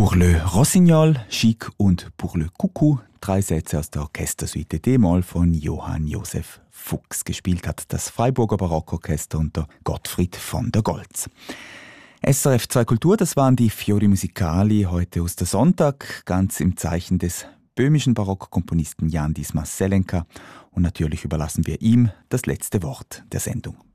Pour le Rossignol, Chic und Pour le Coucou, 3 Sätze aus der Orchestersuite D-Moll von Johann Josef Fuchs. Gespielt hat das Freiburger Barockorchester unter Gottfried von der Goltz. SRF 2 Kultur, das waren die Fiori Musicali heute aus der Sonntag, ganz im Zeichen des böhmischen Barockkomponisten Jan Dismas Selenka. Und natürlich überlassen wir ihm das letzte Wort der Sendung.